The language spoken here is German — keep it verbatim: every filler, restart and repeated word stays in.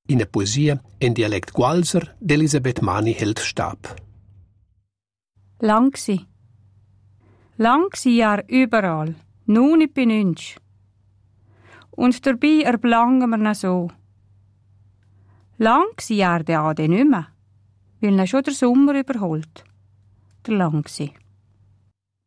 In der Poesie in Dialekt Gualser d'Elisabeth Mani hält Stab. Lang gsi. Lang gsi Jahr überall, nun ich bin nünsch. Und dabei erblangen wir na so. Lang gsi Jahr der Ade nimmer, weil na schon der Sommer überholt. Der lang gsi.